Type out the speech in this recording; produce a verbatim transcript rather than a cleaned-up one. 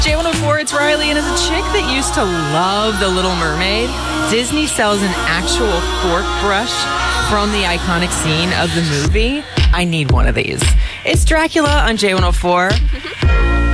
J one oh four, it's Riley, and as a chick that used to love The Little Mermaid, Disney sells an actual fork brush from the iconic scene of the movie. I need one of these. It's Dracula on J one oh four.